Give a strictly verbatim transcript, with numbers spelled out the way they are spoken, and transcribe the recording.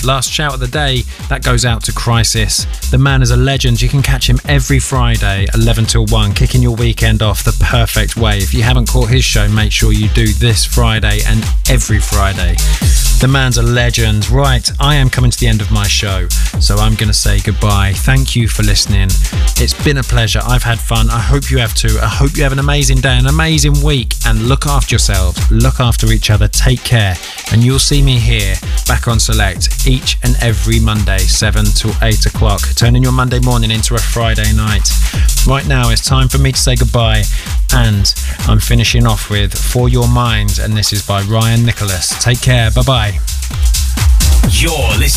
Last shout of the day, that goes out to Crisis. The man is a legend. You can catch him every Friday, eleven till one, kicking your weekend off the perfect way. If you haven't caught his show, make sure you do this Friday and every Friday. The man's a legend. Right, I am coming to the end of my show, so I'm going to say goodbye. Thank you for listening. It's been a pleasure. I've had fun. I hope you have too. I hope you have an amazing day, an amazing week, and look after yourselves, look after each other, take care, and you'll see me here back on Select each and every Monday, seven till eight o'clock, turning your Monday morning into a Friday night. Right now it's time for me to say goodbye, and I'm finishing off with For Your Mind, and this is by Ryan Nicholas. Take care. Bye bye. You're listening